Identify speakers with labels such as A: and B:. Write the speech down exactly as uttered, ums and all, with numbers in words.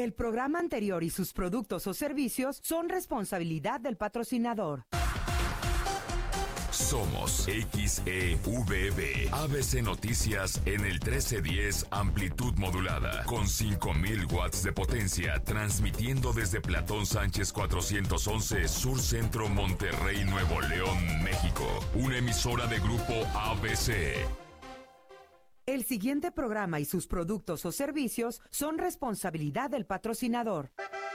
A: El programa anterior y sus productos o servicios son responsabilidad del patrocinador.
B: Somos X E V B, A B C Noticias en el trece diez amplitud modulada, con cinco mil watts de potencia, transmitiendo desde Platón Sánchez cuatrocientos once, Sur Centro, Monterrey, Nuevo León, México. Una emisora de Grupo A B C.
A: El siguiente programa y sus productos o servicios son responsabilidad del patrocinador.